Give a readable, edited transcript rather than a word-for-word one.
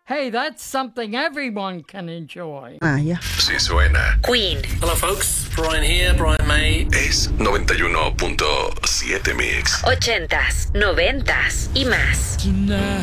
Hey, that's something everyone can enjoy. Ya. Si suena. Queen. Hello folks, Brian here, Brian May. Es 91.7 Mix. 80s, 90s y más.